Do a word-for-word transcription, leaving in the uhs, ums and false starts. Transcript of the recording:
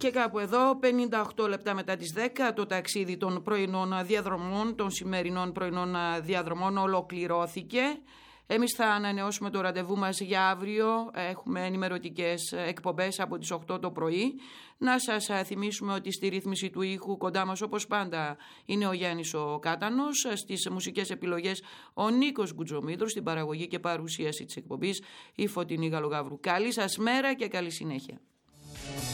Και κάπου εδώ, πενήντα οκτώ λεπτά μετά τις δέκα, το ταξίδι των πρωινών διαδρομών, των σημερινών πρωινών διαδρομών ολοκληρώθηκε. Εμείς θα ανανεώσουμε το ραντεβού μας για αύριο. Έχουμε ενημερωτικές εκπομπές από τις οκτώ το πρωί. Να σας θυμίσουμε ότι στη ρύθμιση του ήχου κοντά μας όπως πάντα είναι ο Γιάννης ο Κάτανος. Στις μουσικές επιλογές ο Νίκος Γκουτζομήτρος, στην παραγωγή και παρουσίαση της εκπομπής η Φωτεινή Γαλογαύρου. Καλή σας μέρα και καλή συνέχεια.